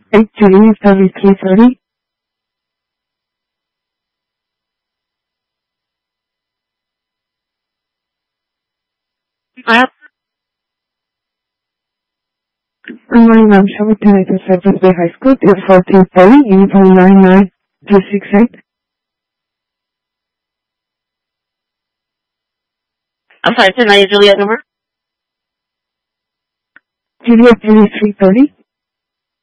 Juliet 3330. Good morning, ma'am. Shabbat United Cypress Bay High School, 1430, uniform 99268. I'm sorry, tonight your Juliet number? Juliet 3330.